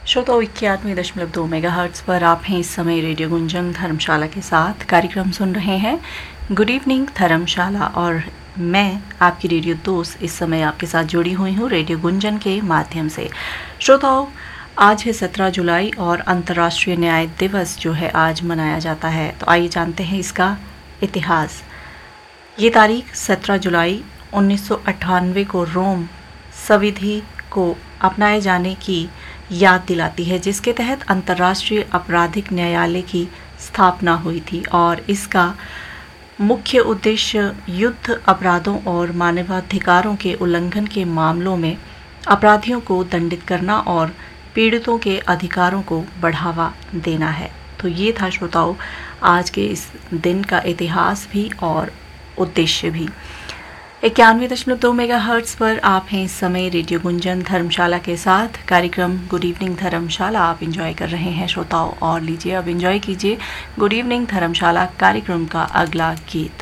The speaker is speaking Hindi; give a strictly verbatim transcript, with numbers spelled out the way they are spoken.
श्रोताओं इक्यानवे दशमलव दो मेगा हर्ट्स पर आप हैं इस समय रेडियो गुंजन धर्मशाला के साथ कार्यक्रम सुन रहे हैं गुड इवनिंग धर्मशाला। और मैं आपकी रेडियो दोस्त इस समय आपके साथ जुड़ी हुई हूँ रेडियो गुंजन के माध्यम से। श्रोताओं, आज है सत्रह जुलाई और अंतर्राष्ट्रीय न्याय दिवस जो है आज मनाया जाता है। तो आइए जानते हैं इसका इतिहास। ये तारीख सत्रह जुलाई उन्नीस सौ अट्ठानवे को रोम संविधि को अपनाए जाने की याद दिलाती है, जिसके तहत अंतर्राष्ट्रीय आपराधिक न्यायालय की स्थापना हुई थी और इसका मुख्य उद्देश्य युद्ध अपराधों और मानवाधिकारों के उल्लंघन के मामलों में अपराधियों को दंडित करना और पीड़ितों के अधिकारों को बढ़ावा देना है। तो ये था श्रोताओं आज के इस दिन का इतिहास भी और उद्देश्य भी। इक्यानवे दशमलव दो मेगा हर्ट्स पर आप हैं इस समय रेडियो गुंजन धर्मशाला के साथ। कार्यक्रम गुड इवनिंग धर्मशाला आप एंजॉय कर रहे हैं श्रोताओं, और लीजिए अब एंजॉय कीजिए गुड इवनिंग धर्मशाला कार्यक्रम का अगला गीत।